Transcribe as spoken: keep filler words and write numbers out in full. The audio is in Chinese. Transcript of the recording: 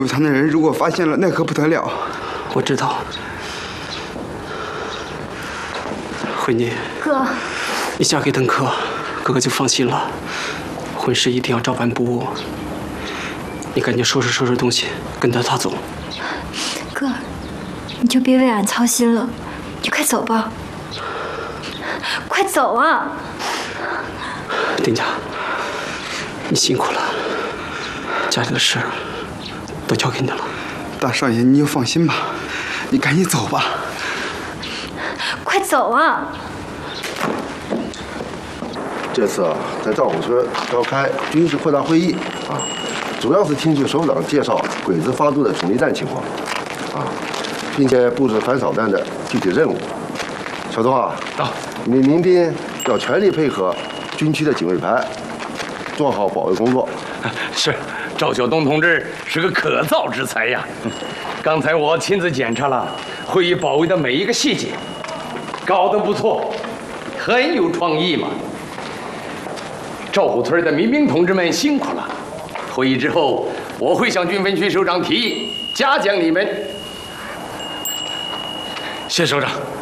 有藏的人如果发现了，那可不得了。 我知道，慧妮。 哥， 你嫁给邓科，哥哥就放心了。婚事一定要照办不误。你赶紧收拾收拾东西，跟着他走。 哥，你就别为俺操心了，你快走吧。快走啊！ 丁家，你辛苦了，家里的事都交给你了。 大少爷，你就放心吧，你赶紧走吧。 快走啊！ 这次啊，在赵虎村召开军事扩大会议啊，主要是听取首长介绍鬼子发动的阻力战情况啊，并且布置反扫弹的具体任务。小东啊， 到， 你民兵要全力配合军区的警卫排，做好保卫工作。 是，赵晓东同志是个可造之才呀。刚才我亲自检查了会议保卫的每一个细节，搞得不错，很有创意嘛。赵虎村的民兵同志们辛苦了。会议之后，我会向军分区首长提议，嘉奖你们。谢首长。